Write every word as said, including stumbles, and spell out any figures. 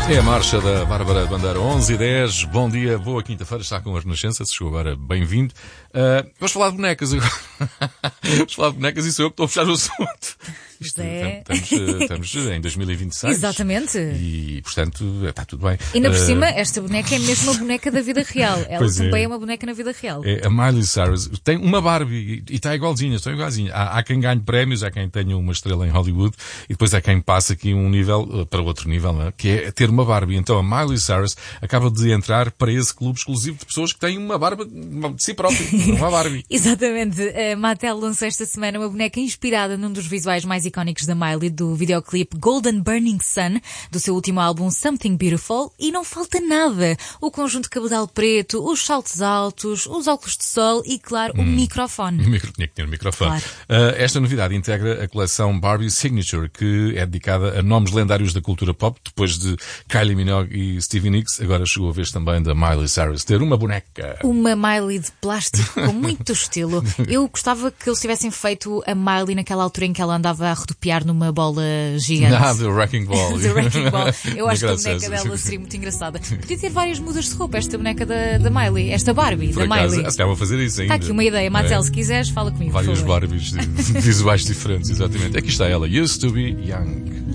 É a marcha da Bárbara Bandeira, onze e dez. Bom dia, boa quinta-feira, está com a Renascença, se chegou agora, bem-vindo. Uh, vamos falar de bonecas agora. Vamos falar de bonecas e sou eu que estou a fechar o assunto. Isto, é. estamos, estamos em dois mil e vinte e seis. Exatamente. E, portanto, está tudo bem. Ainda por uh, cima, esta boneca é mesmo uma boneca da vida real. Ela Pois também é. é uma boneca na vida real. É, a Miley Cyrus tem uma Barbie e está igualzinha, estão igualzinha. Há, há quem ganhe prémios, há quem tenha uma estrela em Hollywood e depois há quem passe aqui um nível uh, para outro nível, não é? Que é ter uma Barbie. Então a Miley Cyrus acaba de entrar para esse clube exclusivo de pessoas que têm uma Barbie de si própria, uma Barbie. Exatamente. A Mattel lançou esta semana uma boneca inspirada num dos visuais mais icónicos da Miley, do videoclipe Golden Burning Sun, do seu último álbum Something Beautiful, e não falta nada. O conjunto de cabedal preto, os saltos altos, os óculos de sol e, claro, o hum. microfone. O micro, tinha que ter um microfone. Claro. Uh, esta novidade integra a coleção Barbie Signature, que é dedicada a nomes lendários da cultura pop, depois de Kylie Minogue e Stevie Nicks. Agora chegou a vez também da Miley Cyrus ter uma boneca. Uma Miley de plástico com muito estilo. Eu gostava que eles tivessem feito a Miley naquela altura em que ela andava a rodopiar numa bola gigante. Ah, do Wrecking Ball. Do Wrecking Ball. Eu acho que a Engraçado. boneca dela seria muito engraçada. Podia ter várias mudas de roupa, esta boneca da, da Miley, esta Barbie, Por da acaso, Miley. se calhar vou fazer isso ainda. Está aqui uma ideia, Mattel, É. se quiseres, fala comigo. Vários por favor. Barbies de visuais diferentes, exatamente. Aqui está ela, Used to be Young.